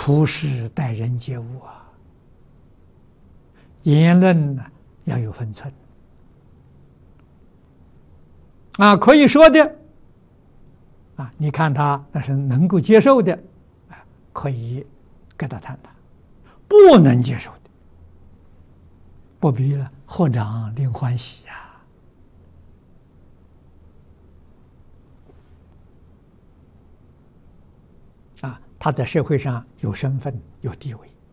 处事待人接物啊，言论呢要有分寸啊，可以说的啊，你看他那是能够接受的，啊，可以跟他谈谈；不能接受的，不必了，合掌令欢喜呀。啊，他在社会上有身份、有地位。